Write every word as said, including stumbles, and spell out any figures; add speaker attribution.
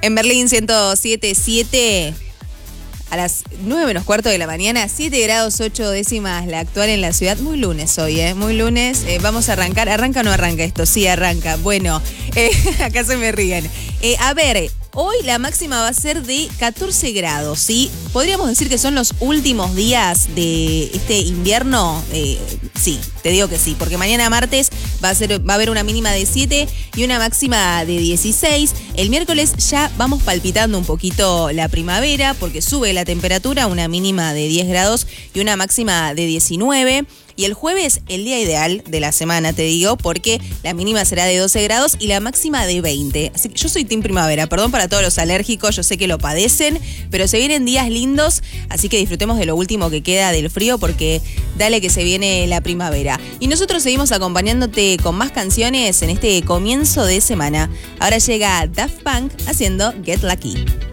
Speaker 1: En Berlín ciento siete punto siete. A las nueve menos cuarto de la mañana, siete grados ocho décimas la actual en la ciudad. Muy lunes hoy, ¿eh? Muy lunes. Eh, vamos a arrancar. ¿Arranca o no arranca esto? Sí, arranca. Bueno, eh, acá se me ríen. Eh, a ver, hoy la máxima va a ser de catorce grados, ¿sí? Podríamos decir que son los últimos días de este invierno. Eh, sí, te digo que sí, porque mañana martes va a ser, va a haber una mínima de siete y una máxima de dieciséis. El miércoles ya vamos palpitando un poquito la primavera porque sube la temperatura, una mínima de diez grados y una máxima de diecinueve. Y el jueves, el día ideal de la semana, te digo, porque la mínima será de doce grados y la máxima de veinte. Así que yo soy team primavera, perdón para todos los alérgicos, yo sé que lo padecen, pero se vienen días lindos, así que disfrutemos de lo último que queda del frío porque dale que se viene la primavera. Y nosotros seguimos acompañándote con más canciones en este comienzo de semana. Ahora llega Daft Punk haciendo Get Lucky.